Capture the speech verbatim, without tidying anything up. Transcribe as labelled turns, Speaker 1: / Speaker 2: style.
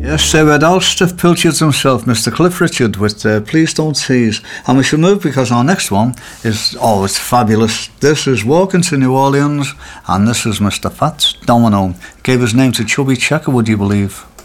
Speaker 1: Yes, they were Alstaff Pilchards himself, Mister Cliff Richard, with uh, Please Don't Tease. And we should move because our next one is, oh, it's fabulous. This is Walking to New Orleans, and this is Mister Fats Domino. He gave his name to Chubby Checker, would you believe?